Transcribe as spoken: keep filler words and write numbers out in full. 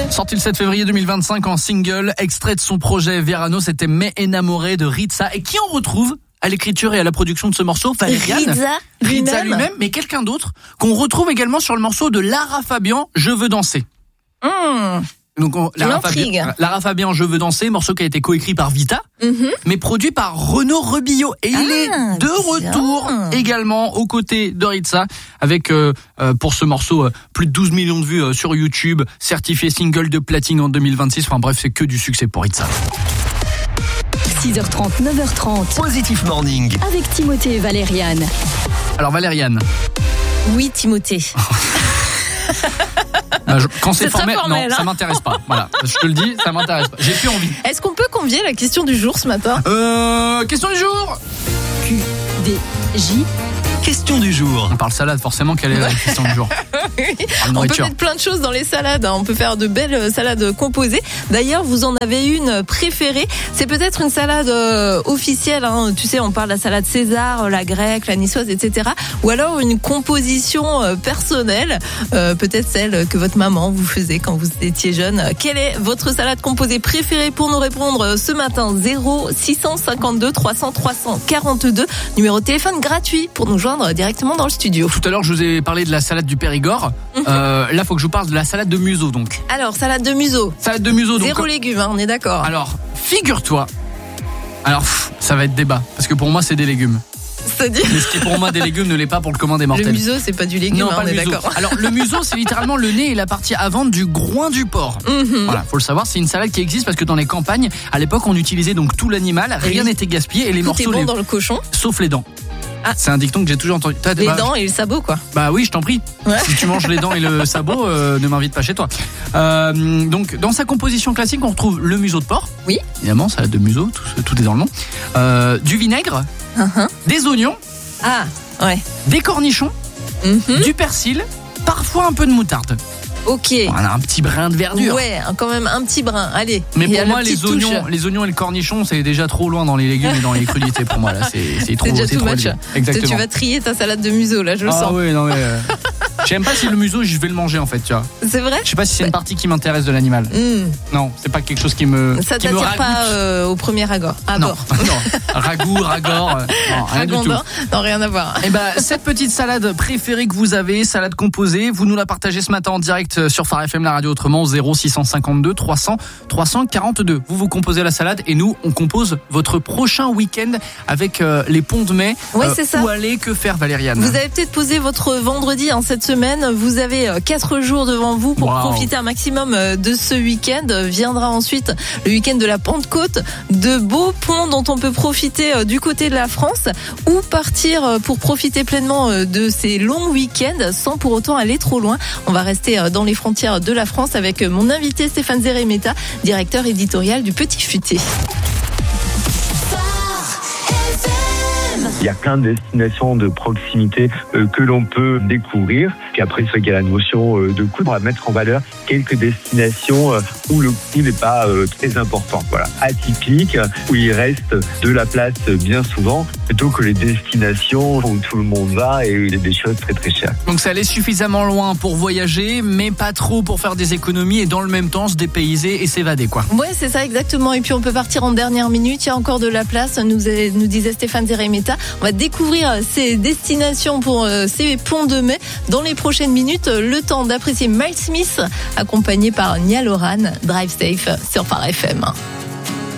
Sorti le sept février deux mille vingt-cinq en single, extrait de son projet Verano, c'était Me Enamoré de Rizza. Et qui on retrouve à l'écriture et à la production de ce morceau? Valérian. Rizza Rizza lui-même. lui-même, mais quelqu'un d'autre qu'on retrouve également sur le morceau de Lara Fabian, Je veux danser. Mmh. Donc on, Lara, Fabian, Lara Fabian, Je veux danser, morceau qui a été coécrit par Vita, mm-hmm. mais produit par Renaud Rebillot. Et ah, il est de retour bien. également aux côtés de Rizza, avec euh, euh, pour ce morceau euh, plus de douze millions de vues euh, sur YouTube, certifié single de platine en deux mille vingt-six. Enfin bref, c'est que du succès pour Rizza. six heures trente, neuf heures trente. Positif Morning. Avec Timothée et Valérian. Alors Valérian. Oui, Timothée. Euh, je, quand c'est, c'est formel, formel, non, hein. ça m'intéresse pas. Voilà, je te le dis, ça m'intéresse pas. J'ai plus envie. Est-ce qu'on peut convier la question du jour ce matin? Euh, question du jour. Q D J. Question du jour. On parle salade, forcément, quelle est la question du jour? On peut mettre plein de choses dans les salades, hein. On peut faire de belles salades composées. D'ailleurs, vous en avez une préférée. C'est peut-être une salade euh, officielle, hein. Tu sais, on parle de la salade César, la grecque, la niçoise, et cetera. Ou alors une composition euh, personnelle, euh, peut-être celle que votre maman vous faisait quand vous étiez jeune. Quelle est votre salade composée préférée? Pour nous répondre ce matin, zéro six cent cinquante-deux trois cents trois cent quarante-deux, numéro de téléphone gratuit pour nous joindre directement dans le studio. Tout à l'heure, je vous ai parlé de la salade du Périgord. Mm-hmm. Euh, là, il faut que je vous parle de la salade de museau, donc. Alors, salade de museau. Salade de museau, donc. Zéro légumes, hein, on est d'accord. Alors, figure-toi. Alors, pff, ça va être débat, parce que pour moi, c'est des légumes. C'est-à-dire... Mais ce qui pour moi des légumes ne l'est pas pour le commun des mortels. Le museau, c'est pas du légume, non, hein, pas on le est museau. d'accord. Alors le museau, c'est littéralement le nez et la partie avant du groin du porc. Mm-hmm. Voilà, faut le savoir, c'est une salade qui existe parce que dans les campagnes, à l'époque, on utilisait donc tout l'animal, rien n'était gaspillé et les tout morceaux est bon les... dans le cochon, sauf les dents. Ah. C'est un dicton que j'ai toujours entendu. Les bah, dents et le sabot, quoi. Bah oui, je t'en prie. Ouais. Si tu manges les dents et le sabot, euh, ne m'invite pas chez toi. Euh, donc, dans sa composition classique, on retrouve le museau de porc. Oui. Évidemment, salade de museau, tout, tout est dans le nom. Euh, du vinaigre, uh-huh. des oignons. Ah, ouais. Des cornichons, mm-hmm. du persil, parfois un peu de moutarde. Ok. Voilà, un petit brin de verdure. Ouais, quand même un petit brin. Allez. Mais pour moi, les oignons, les oignons et le cornichon, c'est déjà trop loin dans les légumes et dans les crudités pour moi. Là, c'est, c'est trop, c'est déjà c'est too trop much. Exactement. Tu vas trier ta salade de museau, là, je le ah, sens. Ah oui, non mais. Euh... J'aime pas si le museau, je vais le manger en fait, tu vois. C'est vrai? Je sais pas si c'est une partie qui m'intéresse de l'animal. Mm. Non, c'est pas quelque chose qui me. Ça qui t'attire me pas euh, au premier abord. Non, non. Ragout, ragor, euh, non, rien du tout. Non, rien à voir. Et bah, cette petite salade préférée que vous avez, salade composée, vous nous la partagez ce matin en direct sur Phare F M, la radio autrement, zéro six cent cinquante-deux trois cents trois cent quarante-deux. Vous vous composez la salade et nous, on compose votre prochain week-end avec euh, les ponts de mai. Ouais, euh, c'est ça. Où aller, que faire, Valériane? Vous avez peut-être posé votre vendredi hein, cette semaine. Vous avez quatre jours devant vous pour wow. profiter un maximum de ce week-end. Viendra ensuite le week-end de la Pentecôte, de beaux ponts dont on peut profiter du côté de la France ou partir pour profiter pleinement de ces longs week-ends sans pour autant aller trop loin. On va rester dans les frontières de la France avec mon invité Stéphane Zeremeta, directeur éditorial du Petit Futé. Il y a plein de destinations de proximité euh, que l'on peut découvrir. Puis après, c'est qu'il y a la notion euh, de coût. On va mettre en valeur quelques destinations euh, où le coût n'est pas euh, très important. Voilà, atypique, où il reste de la place bien souvent, plutôt que les destinations où tout le monde va et il y a des choses très très chères. Donc ça allait suffisamment loin pour voyager, mais pas trop pour faire des économies et dans le même temps se dépayser et s'évader, quoi. Ouais, c'est ça exactement. Et puis on peut partir en dernière minute. Il y a encore de la place, nous, nous disait Stéphane Zeremeta. On va découvrir ces destinations pour ces ponts de mai dans les prochaines minutes. Le temps d'apprécier Miles Smith, accompagné par Niall Horan. Drive Safe sur Phare F M.